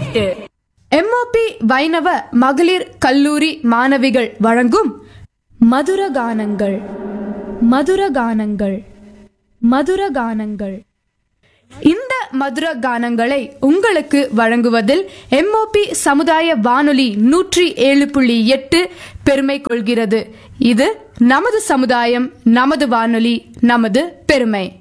8. MOP வைணவ மகளிர் கல்லூரி மாணவிகள் வழங்கும் மதுரகானங்கள் மதுரகானங்கள் மதுரகானங்கள். இந்த மதுர கானங்களை உங்களுக்கு வழங்குவதில் எம்ஓபி சமுதாய வானொலி 107.8 பெருமை கொள்கிறது. இது நமது சமுதாயம், நமது வானொலி, நமது பெருமை.